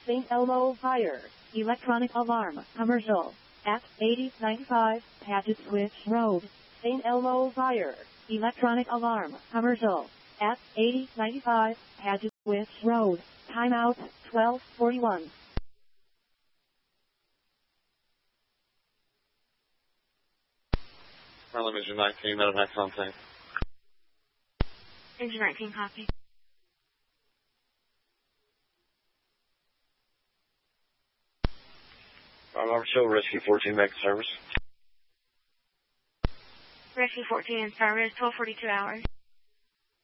St. Elmo Fire, electronic alarm, commercial, at 8095, Paget Switch Road, St. Elmo Fire, electronic alarm, commercial, at 8095, Paget Switch Road, timeout, 12:41. Harlem Engine 19, Medivac on tank. Engine 19, copy. Robert Show, Rescue 14, back to service. Rescue 14 in service, 12:42 hours.